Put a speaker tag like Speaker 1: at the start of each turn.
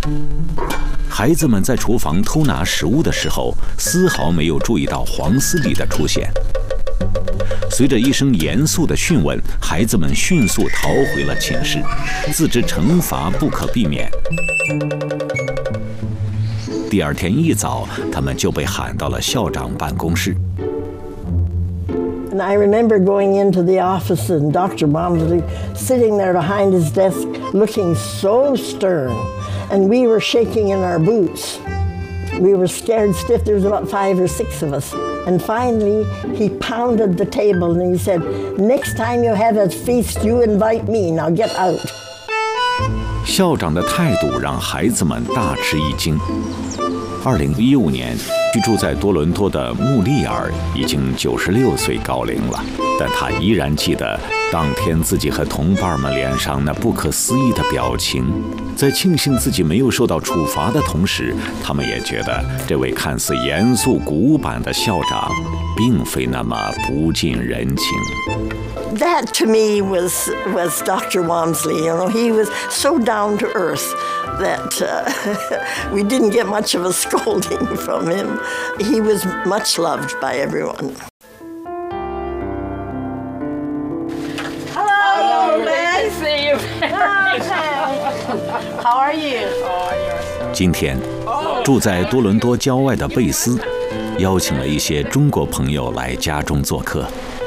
Speaker 1: 孩子们在厨房偷拿食物的时候，丝毫没有注意到黄斯利的出现。随着一声严肃的讯问，孩子们迅速逃回了寝室，自知惩罚不可避免。第二天一早，他们就被喊到了校长办公室。
Speaker 2: And I remember going into the office and Dr. Walmsley sitting there behind his desk looking so stern. And we were shaking in our boots. We were scared stiff. There was about 5 or 6 of us. And finally, he pounded the table and he said, "Next time you have a feast, you invite me. Now get out."
Speaker 1: 校长的态度让孩子们大吃一惊。2015年，居住在多伦多的穆利尔已经96岁高龄了，但他依然记得当天自己和同伴们脸上那不可思议的表情。在庆幸自己没有受到处罚的同时，他们也觉得这位看似严肃古板的校长并非那么不近人情。
Speaker 2: That to me was Dr. Walmsley. You know, he was so down to earth that we didn't get much of a scolding from him. He was much loved by everyone.
Speaker 3: Hello, nice to see you. How are you?
Speaker 1: 今天，住在多伦多郊外的贝斯，邀请了一些中国朋友来家中做客。